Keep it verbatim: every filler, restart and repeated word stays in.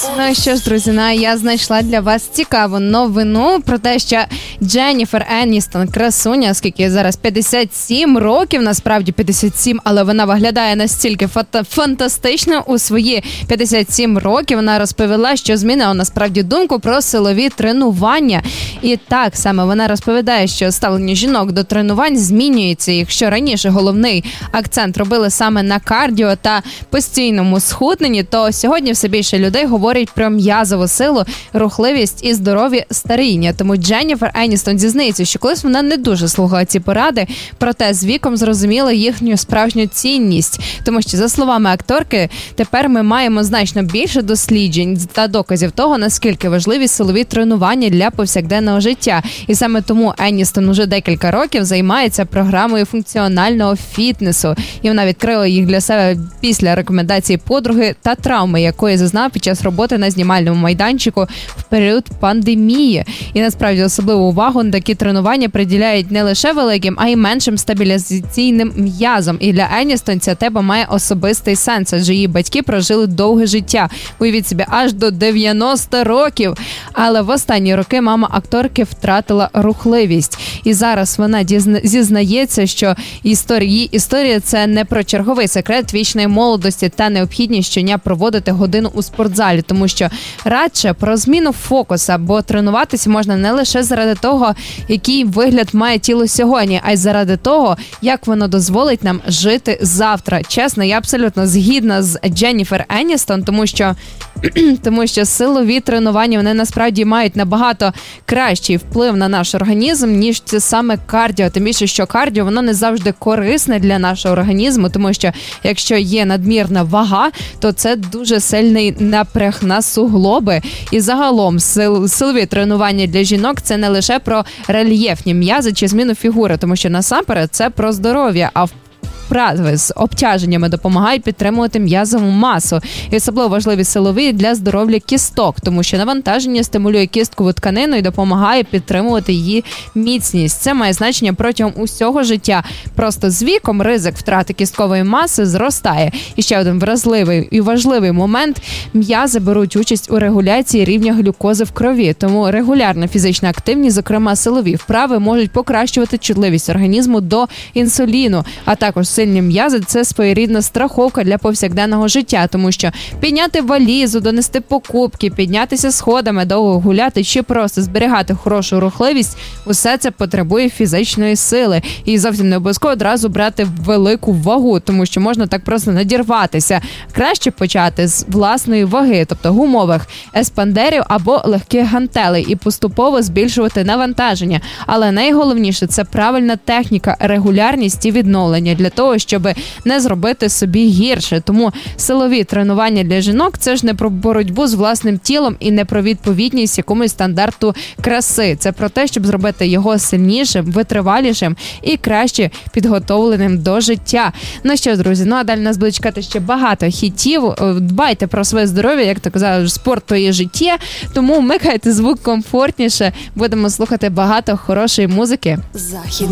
Ну що ж, друзі, ну, я знайшла для вас цікаву новину про те, що Дженніфер Еністон, красуня, оскільки зараз п'ятдесят сім років, насправді п'ятдесят сім, але вона виглядає настільки фата- фантастично у свої п'ятдесят сім років. Вона розповіла, що змінила насправді думку про силові тренування. І так саме вона розповідає, що ставлення жінок до тренувань змінюється. Якщо раніше головний акцент робили саме на кардіо та постійному схудненні, то сьогодні все більше людей говорять про м'язову силу, рухливість і здорові старіння. Тому Дженніфер Еністон зізнається, що колись вона не дуже слухала ці поради, проте з віком зрозуміла їхню справжню цінність. Тому що, за словами акторки, тепер ми маємо значно більше досліджень та доказів того, наскільки важливі силові тренування для повсякденного життя. І саме тому Еністон уже декілька років займається програмою функціонального фітнесу. І вона відкрила їх для себе після рекомендацій подруги та травми, якої зазнав під час роботи на знімальному майданчику в період пандемії. І насправді особливу увагу на такі тренування приділяють не лише великим, а й меншим стабілізаційним м'язом. І для Еністон ця тема має особистий сенс, адже її батьки прожили довге життя. Уявіть собі, аж до дев'яноста років. Але в останні роки мама акторки втратила рухливість. І зараз вона зізнається, що її історія – це не про черговий секрет вічної молодості та необхідність щодня проводити годину у спортзалі, тому що радше про зміну фокуса, бо тренуватися можна не лише заради того, який вигляд має тіло сьогодні, а й заради того, як воно дозволить нам жити завтра. Чесно, я абсолютно згідна з Дженніфер Еністон, тому що тому що силові тренування, вони насправді мають набагато кращий вплив на наш організм, ніж це саме кардіо. Тим більше, що кардіо, воно не завжди корисне для нашого організму, тому що якщо є надмірна вага, то це дуже сильний напряг на суглоби. І загалом сил, силові тренування для жінок – це не лише про рельєфні м'язи чи зміну фігури, тому що насамперед це про здоров'я, а в вправи з обтяженнями допомагають підтримувати м'язову масу. І особливо важливі силові для здоров'я кісток, тому що навантаження стимулює кісткову тканину і допомагає підтримувати її міцність. Це має значення протягом усього життя. Просто з віком ризик втрати кісткової маси зростає. І ще один вразливий і важливий момент – м'язи беруть участь у регуляції рівня глюкози в крові. Тому регулярна фізична активність, зокрема силові вправи, можуть покращувати чутливість організму до інсуліну, а також сильні м'язи – це своєрідна страховка для повсякденного життя, тому що підняти валізу, донести покупки, піднятися сходами, довго гуляти чи просто зберігати хорошу рухливість – усе це потребує фізичної сили. І зовсім не обов'язково одразу брати велику вагу, тому що можна так просто надірватися. Краще почати з власної ваги, тобто гумових еспандерів або легких гантелей, і поступово збільшувати навантаження. Але найголовніше – це правильна техніка, регулярність і відновлення для того, щоб не зробити собі гірше. Тому силові тренування для жінок – це ж не про боротьбу з власним тілом і не про відповідність якомусь стандарту краси. Це про те, щоб зробити його сильнішим, витривалішим і краще підготовленим до життя. Ну що, друзі, ну а далі нас буде чекати ще багато хітів. Дбайте про своє здоров'я, як то казали, спорт – то є життя. Тому вмикайте звук комфортніше. Будемо слухати багато хорошої музики. Захід.